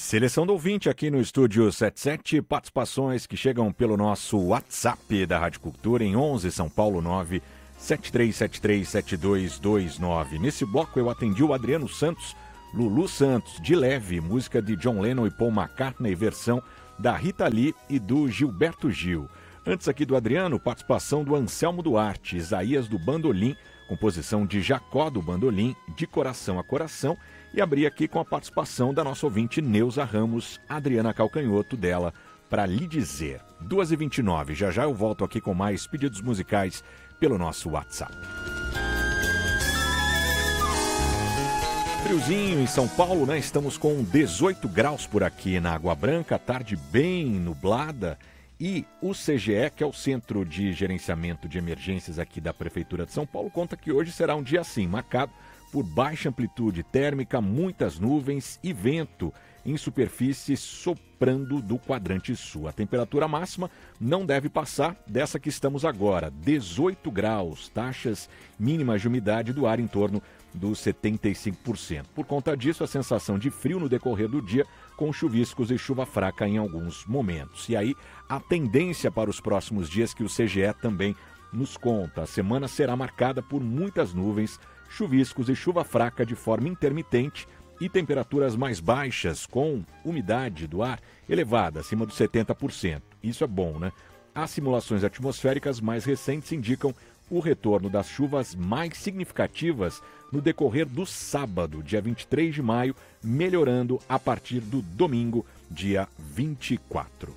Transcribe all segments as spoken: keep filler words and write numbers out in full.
Seleção do ouvinte aqui no Estúdio setenta e sete, participações que chegam pelo nosso WhatsApp da Rádio Cultura em onze São Paulo nove sete três sete três sete dois dois nove. Nesse bloco eu atendi o Adriano Santos, Lulu Santos, De Leve, música de John Lennon e Paul McCartney, versão da Rita Lee e do Gilberto Gil. Antes aqui do Adriano, participação do Anselmo Duarte, Isaías do Bandolim, composição de Jacó do Bandolim, De Coração a Coração, e abri aqui com a participação da nossa ouvinte Neuza Ramos, Adriana Calcanhoto, dela, Pra Lhe Dizer. duas e vinte e nove, já já eu volto aqui com mais pedidos musicais pelo nosso WhatsApp. Friozinho em São Paulo, né? Estamos com dezoito graus por aqui na Água Branca, tarde bem nublada. E o C G E, que é o Centro de Gerenciamento de Emergências aqui da Prefeitura de São Paulo, conta que hoje será um dia assim, marcado por baixa amplitude térmica, muitas nuvens e vento em superfície soprando do quadrante sul. A temperatura máxima não deve passar dessa que estamos agora, dezoito graus, taxas mínimas de umidade do ar em torno dos setenta e cinco por cento. Por conta disso, a sensação de frio no decorrer do dia, com chuviscos e chuva fraca em alguns momentos. E aí, a tendência para os próximos dias que o C G E também nos conta. A semana será marcada por muitas nuvens, chuviscos e chuva fraca de forma intermitente e temperaturas mais baixas, com umidade do ar elevada, acima dos setenta por cento. Isso é bom, né? As simulações atmosféricas mais recentes indicam o retorno das chuvas mais significativas no decorrer do sábado, dia vinte e três de maio, melhorando a partir do domingo, dia vinte e quatro.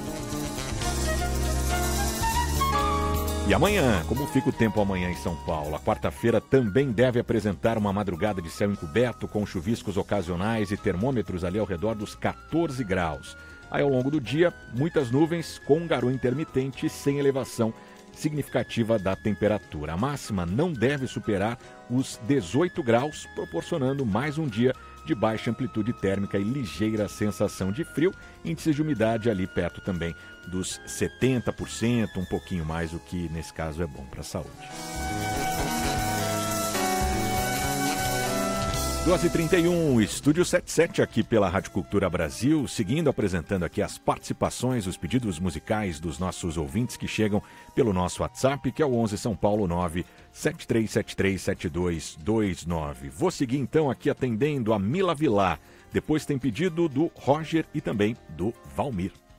E amanhã, como fica o tempo amanhã em São Paulo? A quarta-feira também deve apresentar uma madrugada de céu encoberto, com chuviscos ocasionais e termômetros ali ao redor dos quatorze graus. Aí, ao longo do dia, muitas nuvens com garoa intermitente sem elevação significativa da temperatura. A máxima não deve superar os dezoito graus, proporcionando mais um dia de baixa amplitude térmica e ligeira sensação de frio, índice de umidade ali perto também dos setenta por cento, um pouquinho mais, o que nesse caso é bom para a saúde. duas e trinta e um, Estúdio setenta e sete aqui pela Rádio Cultura Brasil, seguindo apresentando aqui as participações, os pedidos musicais dos nossos ouvintes que chegam pelo nosso WhatsApp, que é o onze São Paulo nove sete três sete três sete dois dois nove. Vou seguir então aqui atendendo a Mila Vilar, depois tem pedido do Roger e também do Valmir.